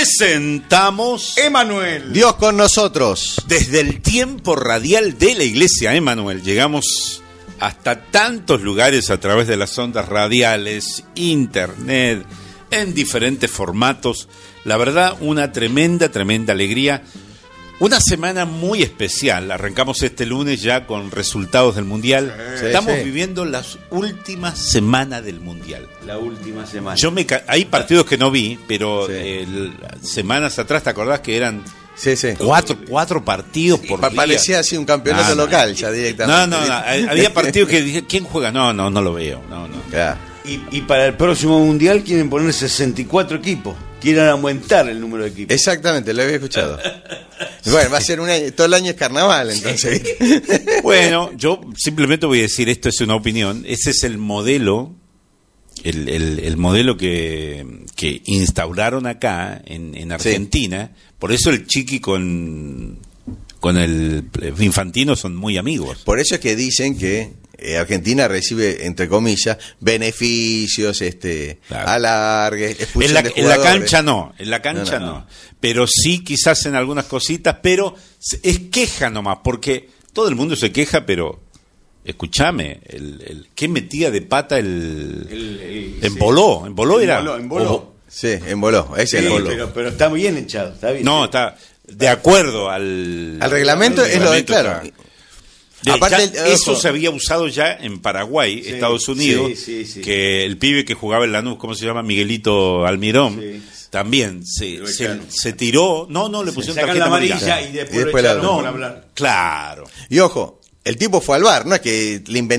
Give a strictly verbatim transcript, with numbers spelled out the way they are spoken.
presentamos Emanuel. Dios con nosotros. Desde el tiempo radial de la Iglesia Emanuel. Llegamos hasta tantos lugares a través de las ondas radiales, internet, en diferentes formatos. La verdad, una tremenda, tremenda alegría. Una semana muy especial. Arrancamos este lunes ya con resultados del Mundial. Sí, Estamos sí. viviendo las últimas semanas del Mundial. La última semana. Yo me ca- hay partidos que no vi, pero Sí. eh, semanas atrás, ¿te acordás que eran Sí, sí. cuatro, cuatro partidos por Pa- día? Parecía así un campeonato No, no. local ya directamente. No, no, no. Había partidos que dije, ¿quién juega? No, no, no lo veo. No, no. Claro. Y, y para el próximo mundial quieren poner sesenta y cuatro equipos. Quieren aumentar el número de equipos. Exactamente, lo había escuchado. Bueno, va a ser un año, todo el año es carnaval, entonces. Bueno, yo simplemente voy a decir, esto es una opinión. Ese es el modelo, el, el, el modelo que, que instauraron acá en, en Argentina. Por eso el Chiqui con, con el Infantino son muy amigos. Por eso es que dicen que eh, Argentina recibe, entre comillas, beneficios, este, Claro. alargues, En expulsión la, de en la jugadores. cancha no, en la cancha No, no, no, no. Pero sí quizás en algunas cositas, pero es queja nomás, porque todo el mundo se queja, pero escúchame, el, el, ¿qué metía de pata el... El- el- emboló, sí. emboló era... Emboló, emboló. o- Sí, emboló, ese Sí, emboló. pero, pero está bien echado. Está bien. no, está de acuerdo al... Al reglamento al es lo de reglamento, claro. está. De- Aparte, ya el- eso ojo. se había usado ya en Paraguay, Sí, Estados Unidos, sí, sí, sí. que el pibe que jugaba en Lanús, ¿cómo se llama? Miguelito Almirón, Sí. también se, Lo se, echaron. se tiró, no, no, le pusieron Sacan tarjeta la amarilla amarilla. y después, Y después lo la- echaron No, por hablar. claro. Y ojo, el tipo fue al bar, no es que le inventó